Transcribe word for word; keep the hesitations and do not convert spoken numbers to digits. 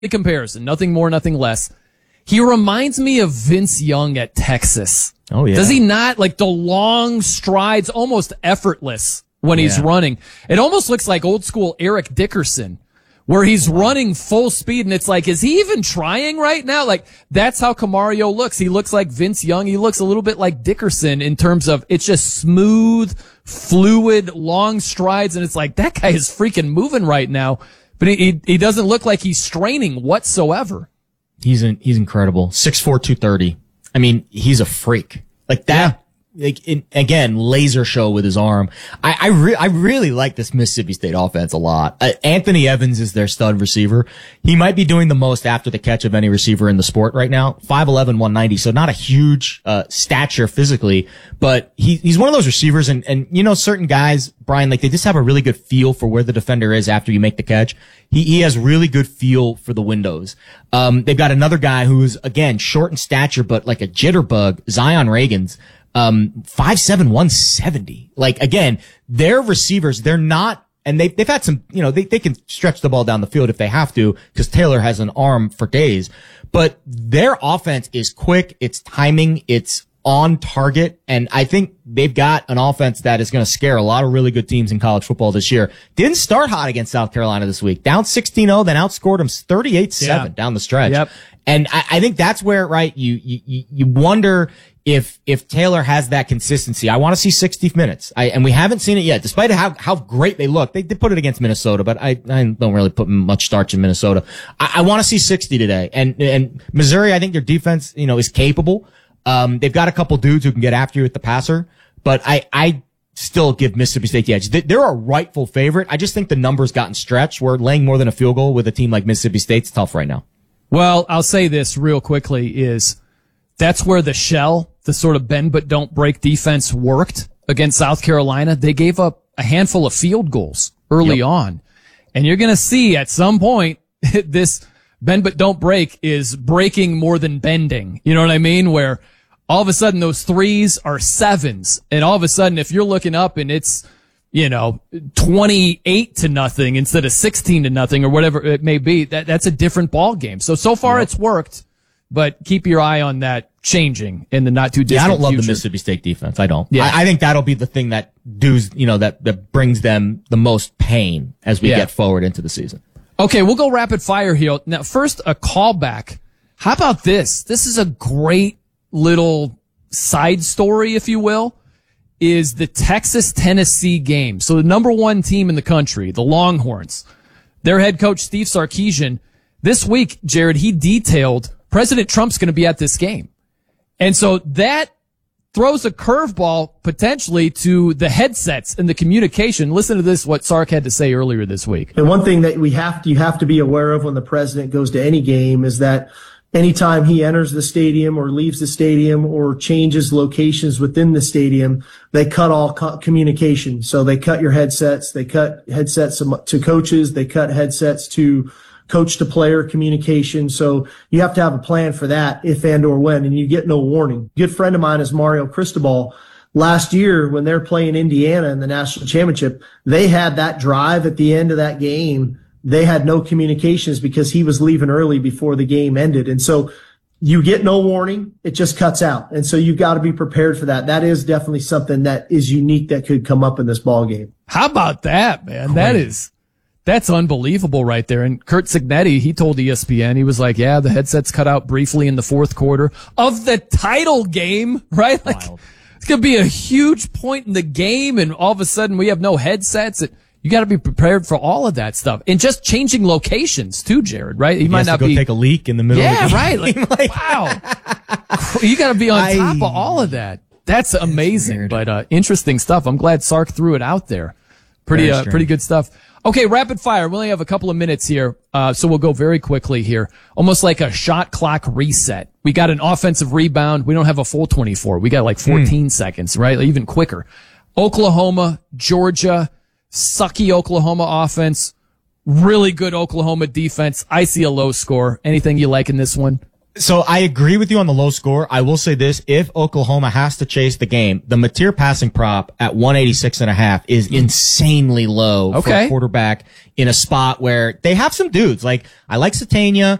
comparison, nothing more, nothing less. He reminds me of Vince Young at Texas. Oh, yeah. Does he not? Like the long strides, almost effortless when he's Yeah. running. It almost looks like old school Eric Dickerson, where he's running full speed, and it's like, is he even trying right now? Like, that's how Camario looks. He looks like Vince Young. He looks a little bit like Dickerson in terms of it's just smooth, fluid, long strides, and it's like, that guy is freaking moving right now, but he he, he doesn't look like he's straining whatsoever. He's in, he's incredible. six four, two thirty. I mean, he's a freak. Like that. Like in, again, laser show with his arm. I I, re- I really like this Mississippi State offense a lot. Uh, Anthony Evans is their stud receiver. He might be doing the most after the catch of any receiver in the sport right now. five eleven, one ninety. So not a huge uh stature physically, but he he's one of those receivers. And and you know, certain guys, Brian, like they just have a really good feel for where the defender is after you make the catch. He he has really good feel for the windows. Um, they've got another guy who's again short in stature, but like a jitterbug, Zion Reagans. Um, five seven, one seventy. Like, again, their receivers, they're not, and they, they've had some, you know, they, they can stretch the ball down the field if they have to, because Taylor has an arm for days. But their offense is quick, it's timing, it's on target, and I think they've got an offense that is going to scare a lot of really good teams in college football this year. Didn't start hot against South Carolina this week. Down sixteen oh, then outscored them thirty-eight seven yeah. down the stretch. Yep. And I, I think that's where, right, you, you, you wonder if, if Taylor has that consistency. I want to see sixty minutes. I, and we haven't seen it yet, despite how, how great they look. They did put it against Minnesota, but I, I don't really put much starch in Minnesota. I, I want to see sixty today. And, and Missouri, I think their defense, you know, is capable. Um, they've got a couple dudes who can get after you with the passer, but I, I, still give Mississippi State the edge. They're a rightful favorite. I just think the number's gotten stretched. We're laying more than a field goal with a team like Mississippi State's tough right now. Well, I'll say this real quickly is that's where the shell, the sort of bend but don't break defense worked against South Carolina. They gave up a handful of field goals early yep. on. And you're going to see at some point this bend but don't break is breaking more than bending. You know what I mean? Where all of a sudden those threes are sevens. And all of a sudden if you're looking up and it's, you know, twenty-eight to nothing instead of sixteen to nothing or whatever it may be, that, that's a different ball game. So, so far yep. it's worked, but keep your eye on that changing in the not too distant Yeah, I don't love future. the Mississippi State defense. I don't. Yeah. I, I think that'll be the thing that does, you know, that, that brings them the most pain as we yeah. get forward into the season. Okay, we'll go rapid fire here. Now, first, a callback. How about this? This is a great little side story, if you will, is the Texas-Tennessee game. So the number one team in the country, the Longhorns, their head coach, Steve Sarkisian, this week, Jared, he detailed President Trump's going to be at this game. And so that throws a curveball potentially to the headsets and the communication. Listen to this, what Sark had to say earlier this week. And one thing that we have to, you have to be aware of when the president goes to any game is that anytime he enters the stadium or leaves the stadium or changes locations within the stadium, they cut all co- communication. So they cut your headsets, they cut headsets to coaches, they cut headsets to coach to player communication. So you have to have a plan for that if and or when, and you get no warning. A good friend of mine is Mario Cristobal. Last year when they're playing Indiana in the national championship, they had that drive at the end of that game. They had no communications because he was leaving early before the game ended. And so you get no warning. It just cuts out. And so you've got to be prepared for that. That is definitely something that is unique that could come up in this ball game. How about that, man? Great. That is, that's unbelievable right there. And Kurt Signetti, he told E S P N, he was like, yeah, the headsets cut out briefly in the fourth quarter of the title game, right? Like, Wild. It's going to be a huge point in the game. And all of a sudden we have no headsets. It, You got to be prepared for all of that stuff, and just changing locations too, Jared. Right? He, he might has not to go be take a leak in the middle. Yeah, of the right. Like, like, wow, you got to be on I, top of all of that. That's amazing, but uh, interesting stuff. I'm glad Sark threw it out there. Pretty, uh, pretty good stuff. Okay, rapid fire. We only have a couple of minutes here, uh, so we'll go very quickly here. Almost like a shot clock reset. We got an offensive rebound. We don't have a full twenty-four. We got like fourteen mm. seconds, right? Even quicker. Oklahoma, Georgia. Sucky Oklahoma offense, really good Oklahoma defense. I see a low score. Anything you like in this one? So I agree with you on the low score. I will say this. If Oklahoma has to chase the game, the Mateer passing prop at one eighty-six and a half is insanely low for Okay. a quarterback in a spot where they have some dudes. Like, I like Satania.